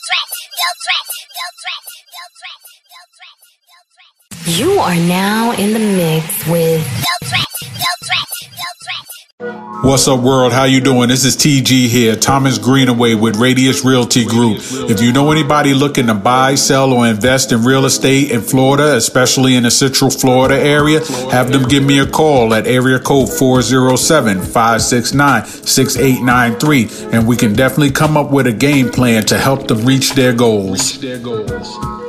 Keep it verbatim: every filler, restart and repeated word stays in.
You are now in the mix with What's up, world? How you doing? This is T G here, Thomas Greenaway with Radius Realty Group. If you know anybody looking to buy, sell, or invest in real estate in Florida, especially in the Central Florida area, have them give me a call at area code four oh seven, five six nine, six eight nine three, and we can definitely come up with a game plan to help them reach their goals.